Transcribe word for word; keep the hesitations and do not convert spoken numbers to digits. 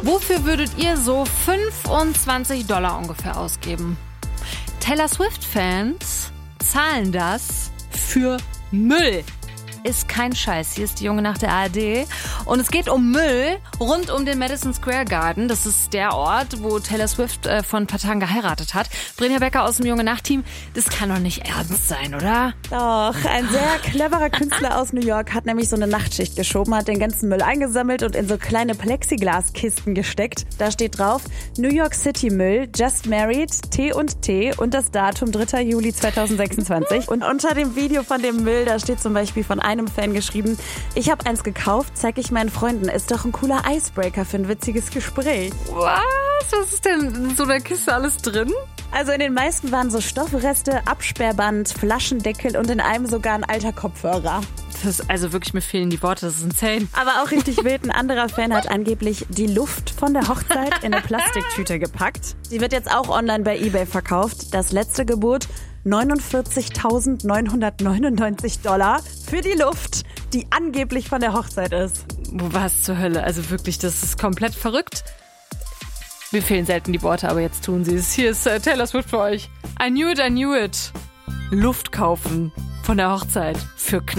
Wofür würdet ihr so fünfundzwanzig Dollar ungefähr ausgeben? Taylor Swift-Fans zahlen das für Müll. Ist kein Scheiß. Hier ist die Junge Nacht der A R D. Und es geht um Müll rund um den Madison Square Garden. Das ist der Ort, wo Taylor Swift äh, vor ein paar Tagen geheiratet hat. Brinja Becker aus dem Junge Nacht Team. Das kann doch nicht ernst sein, oder? Doch, ein sehr cleverer Künstler aus New York hat nämlich so eine Nachtschicht geschoben, hat den ganzen Müll eingesammelt und in so kleine Plexiglaskisten gesteckt. Da steht drauf, New York City Müll, just married, T und T und das Datum dritter Juli zweitausendsechsundzwanzig. Und unter dem Video von dem Müll, da steht zum Beispiel von einem Fan geschrieben, ich habe eins gekauft, zeig ich meinen Freunden, ist doch ein cooler Icebreaker für ein witziges Gespräch. Was? Was ist denn in so einer Kiste alles drin? Also in den meisten waren so Stoffreste, Absperrband, Flaschendeckel und in einem sogar ein alter Kopfhörer. Das ist also wirklich, mir fehlen die Worte, das ist insane. Aber auch richtig wild, ein anderer Fan hat angeblich die Luft von der Hochzeit in eine Plastiktüte gepackt. Die wird jetzt auch online bei eBay verkauft. Das letzte Gebot, neunundvierzigtausendneunhundertneunundneunzig Dollar für die Luft, die angeblich von der Hochzeit ist. Was zur Hölle? Also wirklich, das ist komplett verrückt. Mir fehlen selten die Worte, aber jetzt tun sie es. Hier ist äh, Taylor Swift für euch. I knew it, I knew it. Luft kaufen von der Hochzeit für knapp